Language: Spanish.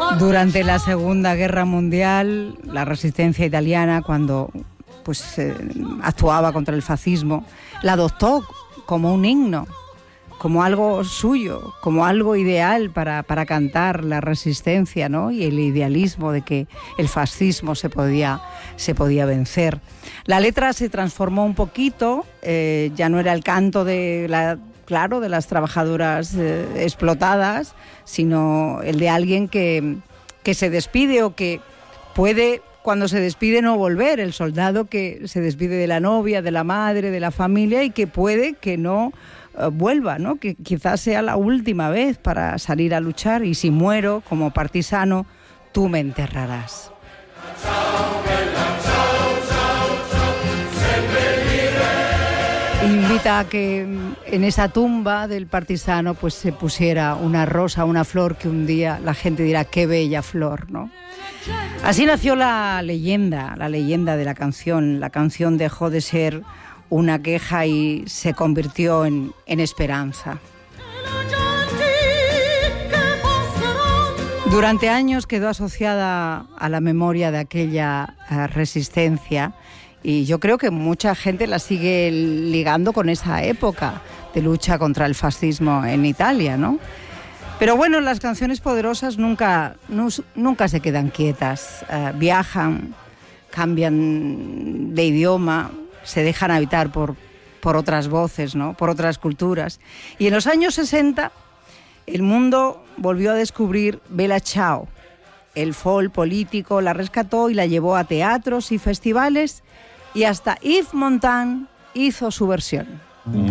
Durante la Segunda Guerra Mundial, la resistencia italiana, cuando actuaba contra el fascismo, la adoptó como un himno, como algo suyo, como algo ideal para cantar la resistencia, ¿no? Y el idealismo de que el fascismo se podía vencer. La letra se transformó un poquito, ya no era el canto de las trabajadoras explotadas, sino el de alguien que se despide o que puede, cuando se despide, no volver, el soldado que se despide de la novia, de la madre, de la familia y que puede que no vuelva, ¿no? Que quizás sea la última vez para salir a luchar, y si muero como partisano, tú me enterrarás. Invita a que en esa tumba del partisano pues se pusiera una rosa, una flor, que un día la gente dirá qué bella flor, ¿no? Así nació la leyenda de la canción. La canción dejó de ser una queja y se convirtió en esperanza. Durante años quedó asociada a la memoria de aquella resistencia, y yo creo que mucha gente la sigue ligando con esa época de lucha contra el fascismo en Italia, ¿no? Pero bueno, las canciones poderosas nunca se quedan quietas, viajan, cambian de idioma, se dejan habitar por otras voces, ¿no? Por otras culturas. Y en los años 60 el mundo volvió a descubrir Bella Ciao. El folk político la rescató y la llevó a teatros y festivales, y hasta Yves Montand hizo su versión.